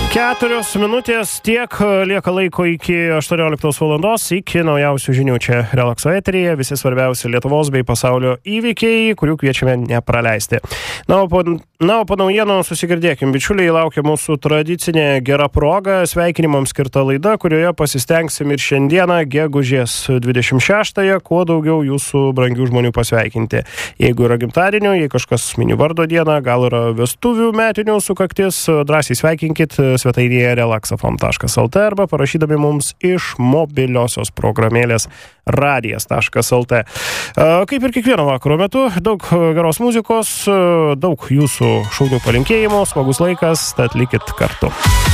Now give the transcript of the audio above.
4 minutės tiek lieka laiko iki 18 valandos, iki naujausių žinių čia Relakso eteryje, visi svarbiausi Lietuvos bei pasaulio įvykiai, kurių kviečiame nepraleisti. Na, o po naujienų susigirdėkim, bičiuliai, laukia mūsų tradicinė gera proga, sveikinimams skirta laida, kurioje pasistengsim ir šiandieną, gegužės 26-ąją, kuo daugiau jūsų brangių žmonių pasveikinti. Jeigu yra gimtadienio, jei kažkas mini vardo dieną, gal yra vestuvių metinių sukaktis, drąsiai sveikinkit svetainėje relaxafm.lt arba parašydami mums iš mobiliosios programėlės radijas.lt. Kaip ir kiekvieno vakaro metu, daug geros muzikos, daug jūsų šaunių palinkėjimų, smagus laikas, tad likit kartu.